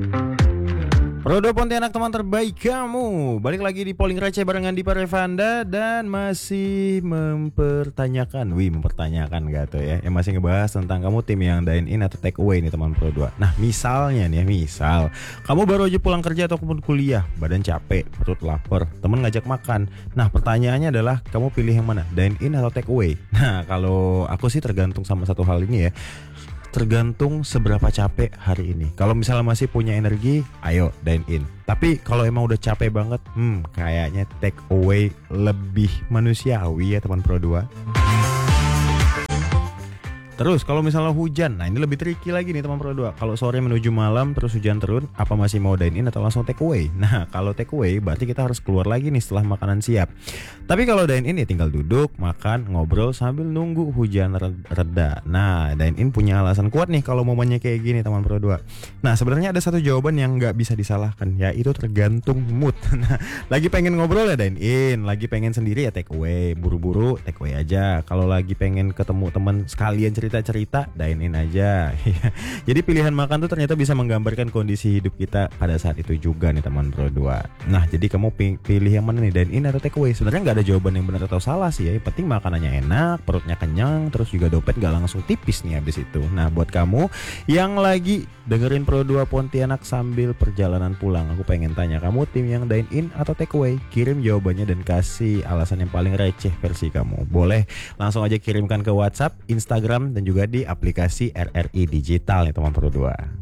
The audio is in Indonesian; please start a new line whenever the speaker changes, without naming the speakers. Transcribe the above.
Rodo Pontianak, teman terbaik kamu. Balik lagi di Polling Receh barengan Dipa Revanda. Dan masih mempertanyakan gak tuh ya, yang masih ngebahas tentang kamu tim yang dine in atau take away nih teman Pro 2. Nah misalnya nih, misal kamu baru aja pulang kerja ataupun kuliah, badan capek, perut lapar, temen ngajak makan. Nah pertanyaannya adalah, kamu pilih yang mana, dine in atau take away? Nah kalau aku sih tergantung sama satu hal ini ya, tergantung seberapa capek hari ini. Kalau misalnya masih punya energi, ayo dine in. Tapi kalau emang udah capek banget, kayaknya take away lebih manusiawi ya teman Pro 2. Terus kalau misalnya hujan, nah ini lebih tricky lagi nih teman Pro 2. Kalau sore menuju malam terus hujan turun, apa masih mau dine in atau langsung take away? Nah kalau take away berarti kita harus keluar lagi nih setelah makanan siap. Tapi kalau dine in ya tinggal duduk, makan, ngobrol sambil nunggu hujan reda. Nah dine in punya alasan kuat nih kalau momennya kayak gini teman Pro 2. Nah sebenarnya ada satu jawaban yang nggak bisa disalahkan, yaitu tergantung mood. Nah lagi pengen ngobrol ya dine in, lagi pengen sendiri ya take away, buru-buru take away aja. Kalau lagi pengen ketemu teman sekalian cerita dine in aja. Jadi pilihan makan tuh ternyata bisa menggambarkan kondisi hidup kita pada saat itu juga nih teman Pro 2. Nah jadi kamu pilih yang mana nih, dine in atau take away? Sebenarnya nggak ada jawaban yang benar atau salah sih ya. Yang penting makanannya enak, perutnya kenyang, terus juga dompet nggak langsung tipis nih habis itu. Nah buat kamu yang lagi dengerin Pro 2 Pontianak sambil perjalanan pulang, aku pengen tanya, kamu tim yang dine in atau take away? Kirim jawabannya dan kasih alasan yang paling receh versi kamu. Boleh langsung aja kirimkan ke WhatsApp, Instagram, dan juga di aplikasi RRI Digital ya teman Pro 2.